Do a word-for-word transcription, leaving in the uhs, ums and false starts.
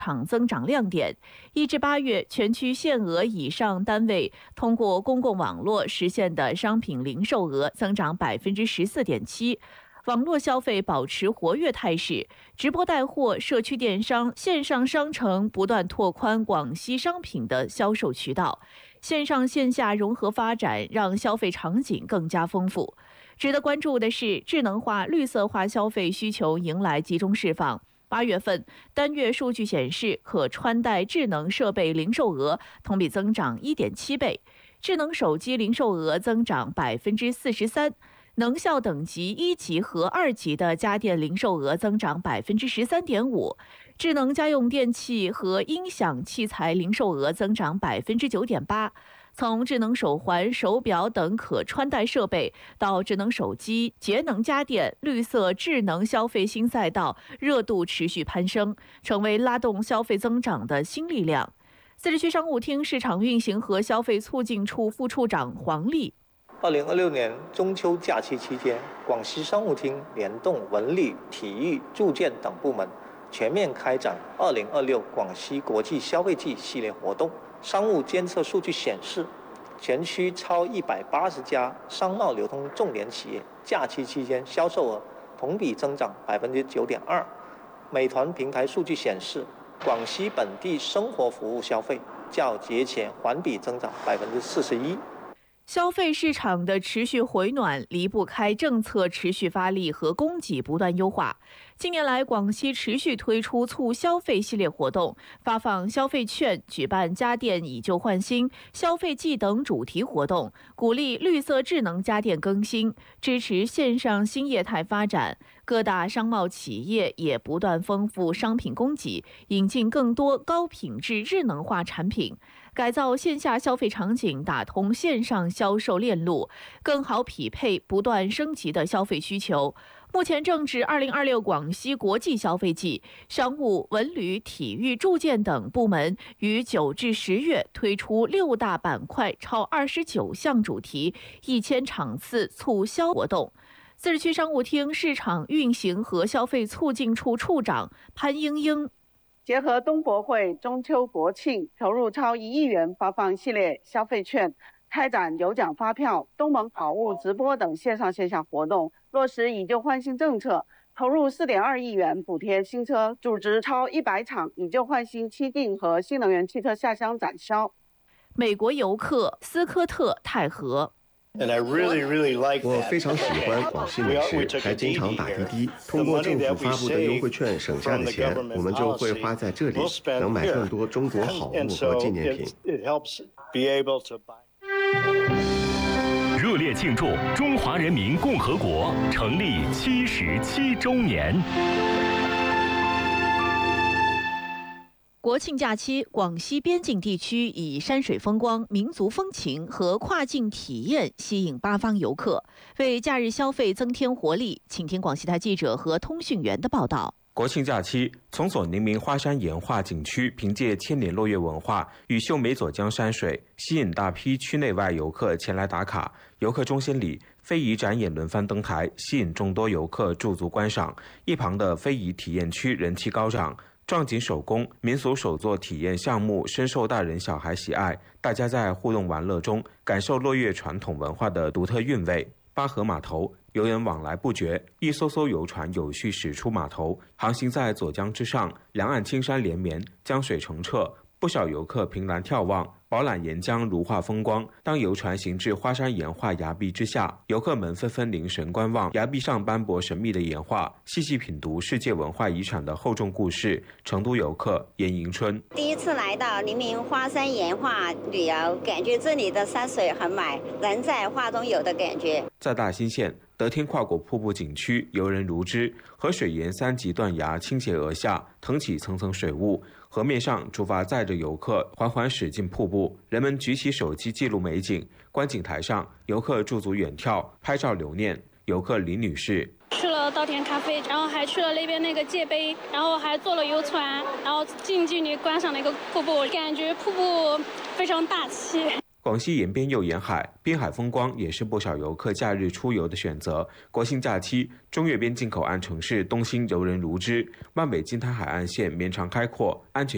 场增长亮点。一至八月，全区限额以上单位通过公共网络实现的商品零售额增长百分之十四点七。网络消费保持活跃态势，直播带货、社区电商、线上商城不断拓宽广西商品的销售渠道，线上线下融合发展，让消费场景更加丰富。值得关注的是，智能化、绿色化消费需求迎来集中释放。八月份单月数据显示，可穿戴智能设备零售额同比增长 一点七倍，智能手机零售额增长百分之四十三。能效等级一级和二级的家电零售额增长百分之十三点五，智能家用电器和音响器材零售额增长百分之九点八。从智能手环、手表等可穿戴设备到智能手机、节能家电、绿色智能消费新赛道热度持续攀升，成为拉动消费增长的新力量。自治区商务厅市场运行和消费促进处副处长黄丽。 二零二六年中秋假期期间，广西商务厅联动文旅、体育、住建等部门，全面开展二零二六广西国际消费季系列活动。商务监测数据显示，全区超一百八十家商贸流通重点企业假期期间销售额同比增长百分之九点二。美团平台数据显示，广西本地生活服务消费较节前环比增长百分之四十一。 消费市场的持续回暖离不开政策持续发力和供给不断优化。近年来，广西持续推出促消费系列活动，发放消费券，举办家电以旧换新、消费季等主题活动，鼓励绿色智能家电更新，支持线上新业态发展。各大商贸企业也不断丰富商品供给，引进更多高品质智能化产品，改造线下消费场景，打通线上销售链路，更好匹配不断升级的消费需求。目前正值二零二六广西国际消费季，商务、文旅、体育、住建等部门于九至十月推出六大板块、超二十九项主题、一千场次促销活动。自治区商务厅市场运行和消费促进处处长潘英英。 结合冬博会、中秋国庆，投入超一亿元发放系列消费券，开展有奖发票、东盟好物直播等线上线下活动，落实以旧换新政策，投入 四点二亿元补贴新车，组织超一百场以旧换新漆定和新能源汽车下乡展销。 美国游客斯科特泰和。 我非常喜欢广西美食，还经常打滴滴。通过政府发布的优惠券省下的钱，我们就会花在这里，能买更多中国好物和纪念品。 热烈庆祝中华人民共和国成立七十七周年。 国庆假期，广西边境地区以山水风光、民族风情和跨境体验吸引八方游客，为假日消费增添活力。请听广西台记者和通讯员的报道。 国庆假期，从所宁明花山岩画景区凭借千年落月文化与秀美左江山水，吸引大批区内外游客前来打卡。游客中心里，非遗展演轮番登台，吸引众多游客驻足观赏。一旁的非遗体验区人气高涨。壮锦手工、民俗手作体验项目深受大人小孩喜爱，大家在互动玩乐中感受落月传统文化的独特韵味。巴河码头游人往来不绝，一艘艘游船有序驶出码头，航行在左江之上，两岸青山连绵，江水澄澈，不少游客凭栏眺望，饱览沿江如画风光。当游船行至花山岩画崖壁之下，游客们纷纷凝神观望崖壁上斑驳神秘的岩画，细细品读世界文化遗产的厚重故事。成都游客严迎春： 第一次来到宁明花山岩画旅游，感觉这里的山水很美，人在画中有的感觉。 在大兴县德天跨国瀑布景区，游人如织，河水沿三级断崖倾斜而下，腾起层层水雾。河面上出发载着游客缓缓驶进瀑布，人们举起手机记录美景。观景台上，游客驻足远眺，拍照留念。游客李女士去了稻田咖啡，然后还去了那边那个界碑，然后还坐了游船，然后近距离观赏了一个瀑布，感觉瀑布非常大气。 广西沿边又沿海，滨海风光也是不少游客假日出游的选择。国庆假期，中越边境口岸城市东兴游人如织，万北金滩海岸线绵长开阔，安全